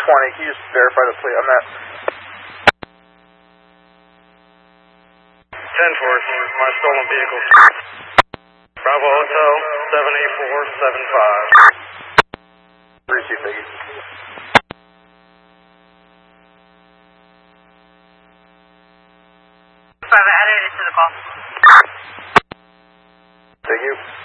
20, can you just verify the plate on that? 10-4, my stolen vehicle. Bravo Hotel, 78475. Receive, thank you. Private, added it to the call. Thank you.